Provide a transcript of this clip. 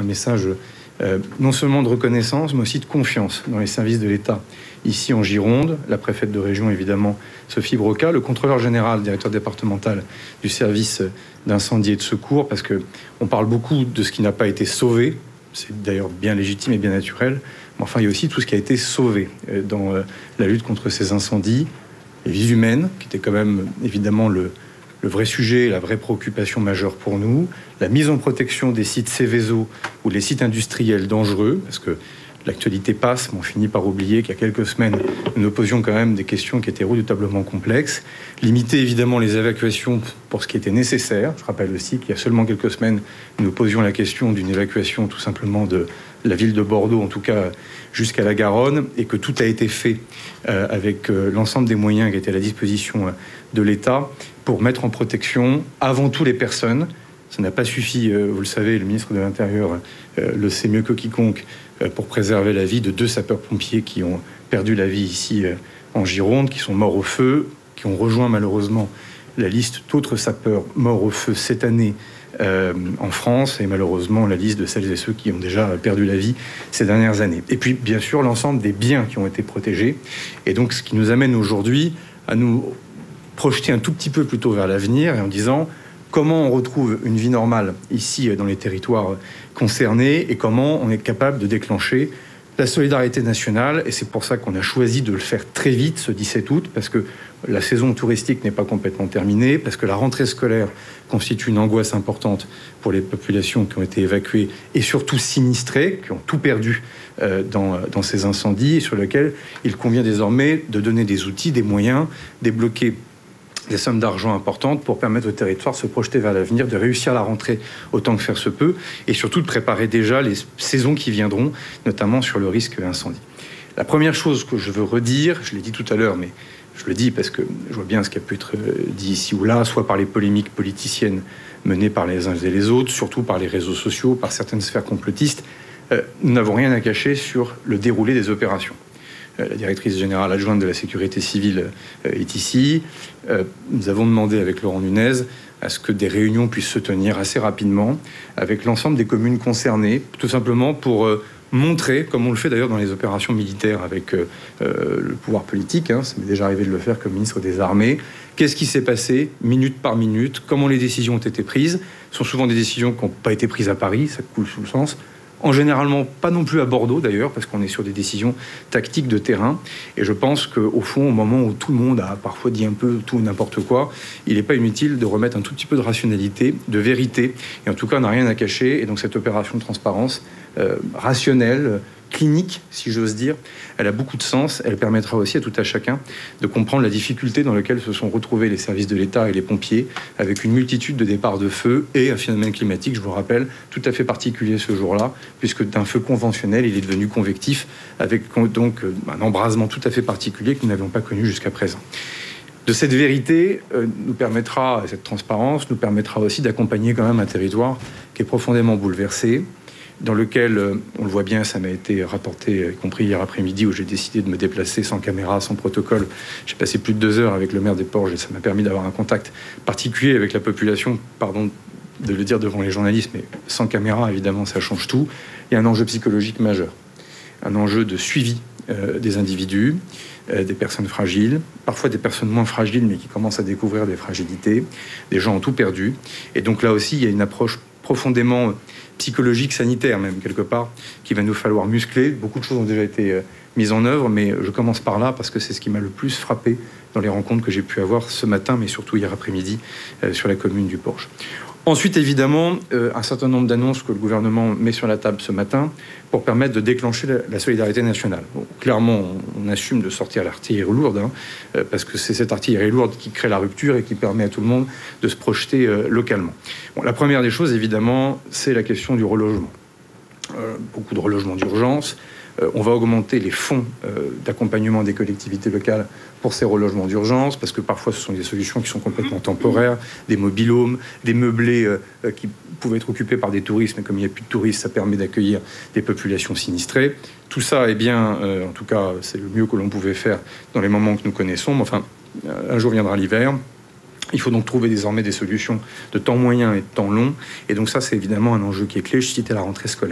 un message non seulement de reconnaissance, mais aussi de confiance dans les services de l'État. Ici en Gironde, la préfète de région, évidemment, Sophie Broca, le contrôleur général, directeur départemental du service d'incendie et de secours, parce qu'on parle beaucoup de ce qui n'a pas été sauvé, c'est d'ailleurs bien légitime et bien naturel, mais enfin il y a aussi tout ce qui a été sauvé dans la lutte contre ces incendies, les vies humaines, qui étaient quand même évidemment le vrai sujet, la vraie préoccupation majeure pour nous, la mise en protection des sites Céveso ou les sites industriels dangereux, parce que l'actualité passe, mais on finit par oublier qu'il y a quelques semaines, nous nous posions quand même des questions qui étaient redoutablement complexes. Limiter évidemment les évacuations pour ce qui était nécessaire. Je rappelle aussi qu'il y a seulement quelques semaines, nous nous posions la question d'une évacuation tout simplement de la ville de Bordeaux, en tout cas jusqu'à la Garonne, et que tout a été fait avec l'ensemble des moyens qui étaient à la disposition de l'État pour mettre en protection avant tout les personnes. Ça n'a pas suffi, vous le savez, le ministre de l'Intérieur le sait mieux que quiconque, pour préserver la vie de 2 sapeurs-pompiers qui ont perdu la vie ici en Gironde, qui sont morts au feu, qui ont rejoint malheureusement la liste d'autres sapeurs morts au feu cette année en France, et malheureusement la liste de celles et ceux qui ont déjà perdu la vie ces dernières années. Et puis bien sûr l'ensemble des biens qui ont été protégés, et donc ce qui nous amène aujourd'hui à nous projeter un tout petit peu plutôt vers l'avenir, et en disant comment on retrouve une vie normale ici dans les territoires concernés et comment on est capable de déclencher la solidarité nationale. Et c'est pour ça qu'on a choisi de le faire très vite, ce 17 août, parce que la saison touristique n'est pas complètement terminée, parce que la rentrée scolaire constitue une angoisse importante pour les populations qui ont été évacuées et surtout sinistrées, qui ont tout perdu dans ces incendies, et sur lesquels il convient désormais de donner des outils, des moyens, débloquer des sommes d'argent importantes pour permettre au territoire de se projeter vers l'avenir, de réussir la rentrée autant que faire se peut, et surtout de préparer déjà les saisons qui viendront, notamment sur le risque incendie. La première chose que je veux redire, je l'ai dit tout à l'heure, mais je le dis parce que je vois bien ce qui a pu être dit ici ou là, soit par les polémiques politiciennes menées par les uns et les autres, surtout par les réseaux sociaux, par certaines sphères complotistes, nous n'avons rien à cacher sur le déroulé des opérations. La directrice générale adjointe de la sécurité civile est ici. Nous avons demandé avec Laurent Nunez à ce que des réunions puissent se tenir assez rapidement avec l'ensemble des communes concernées, tout simplement pour montrer, comme on le fait d'ailleurs dans les opérations militaires avec le pouvoir politique, ça m'est déjà arrivé de le faire comme ministre des Armées, qu'est-ce qui s'est passé minute par minute, comment les décisions ont été prises. Ce sont souvent des décisions qui n'ont pas été prises à Paris, ça coule sous le sens. En généralement, pas non plus à Bordeaux d'ailleurs, parce qu'on est sur des décisions tactiques de terrain. Et je pense qu'au fond, au moment où tout le monde a parfois dit un peu tout et n'importe quoi, il n'est pas inutile de remettre un tout petit peu de rationalité, de vérité. Et en tout cas, on n'a rien à cacher. Et donc cette opération de transparence rationnelle, clinique, si j'ose dire, elle a beaucoup de sens. Elle permettra aussi à tout à chacun de comprendre la difficulté dans laquelle se sont retrouvés les services de l'État et les pompiers, avec une multitude de départs de feu et un phénomène climatique, je vous le rappelle, tout à fait particulier ce jour-là, puisque d'un feu conventionnel, il est devenu convectif, avec donc un embrasement tout à fait particulier que nous n'avions pas connu jusqu'à présent. De cette vérité nous permettra, cette transparence nous permettra aussi d'accompagner quand même un territoire qui est profondément bouleversé, dans lequel, on le voit bien, ça m'a été rapporté, y compris hier après-midi, où j'ai décidé de me déplacer sans caméra, sans protocole. J'ai passé plus de 2 heures avec le maire des Porges et ça m'a permis d'avoir un contact particulier avec la population, pardon de le dire devant les journalistes, mais sans caméra, évidemment, ça change tout. Il y a un enjeu psychologique majeur, un enjeu de suivi des individus, des personnes fragiles, parfois des personnes moins fragiles, mais qui commencent à découvrir des fragilités. Des gens ont tout perdu. Et donc là aussi, il y a une approche profondément psychologique, sanitaire même, quelque part, qu'il va nous falloir muscler. Beaucoup de choses ont déjà été mises en œuvre, mais je commence par là parce que c'est ce qui m'a le plus frappé dans les rencontres que j'ai pu avoir ce matin, mais surtout hier après-midi, sur la commune du Porge. Ensuite, évidemment, un certain nombre d'annonces que le gouvernement met sur la table ce matin pour permettre de déclencher la solidarité nationale. Bon, clairement, on assume de sortir l'artillerie lourde, parce que c'est cette artillerie lourde qui crée la rupture et qui permet à tout le monde de se projeter localement. Bon, la première des choses, évidemment, c'est la question du relogement. Beaucoup de relogements d'urgence. On va augmenter les fonds d'accompagnement des collectivités locales pour ces relogements d'urgence, parce que parfois ce sont des solutions qui sont complètement temporaires, des mobil-homes, des meublés qui pouvaient être occupés par des touristes, mais comme il n'y a plus de touristes, ça permet d'accueillir des populations sinistrées. Tout ça, eh bien, en tout cas, c'est le mieux que l'on pouvait faire dans les moments que nous connaissons, mais enfin, un jour viendra l'hiver. Il faut donc trouver désormais des solutions de temps moyen et de temps long, et donc ça, c'est évidemment un enjeu qui est clé. Je citais la rentrée scolaire.